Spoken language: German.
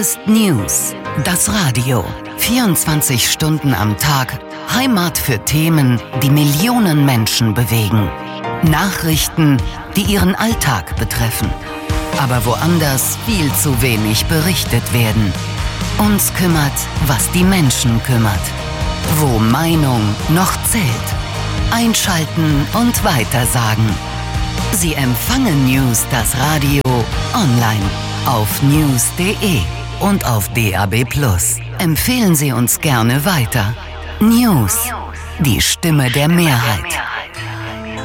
ist News, das Radio. 24 Stunden am Tag, Heimat für Themen, die Millionen Menschen bewegen. Nachrichten, die ihren Alltag betreffen. Aber woanders viel zu wenig berichtet werden. Uns kümmert, was die Menschen kümmert. Wo Meinung noch zählt. Einschalten und weitersagen. Sie empfangen News, das Radio, online, auf news.de und auf DAB+. Empfehlen Sie uns gerne weiter. News, die Stimme der Mehrheit.